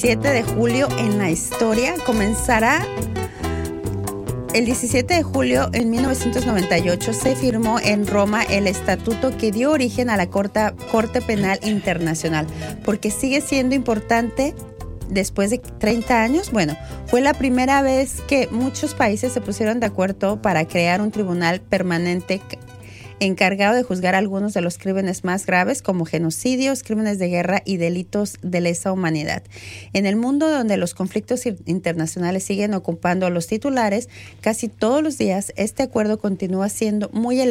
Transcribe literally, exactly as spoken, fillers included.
siete de julio en la historia comenzará. El diecisiete de julio en mil novecientos noventa y ocho se firmó en Roma el estatuto que dio origen a la Corte, Corte Penal Internacional, porque sigue siendo importante después de treinta años. Bueno, fue la primera vez que muchos países se pusieron de acuerdo para crear un tribunal permanente encargado de juzgar algunos de los crímenes más graves como genocidios, crímenes de guerra y delitos de lesa humanidad. En el mundo donde los conflictos internacionales siguen ocupando a los titulares, casi todos los días este acuerdo continúa siendo muy